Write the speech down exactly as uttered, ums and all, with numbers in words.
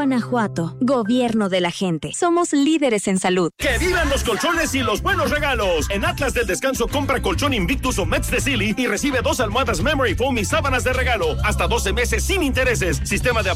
Guanajuato, gobierno de la gente. Somos líderes en salud. ¡Que vivan los colchones y los buenos regalos! En Atlas del Descanso compra colchón Invictus o Mets de Silly y recibe dos almohadas Memory Foam y sábanas de regalo. Hasta doce meses sin intereses. Sistema de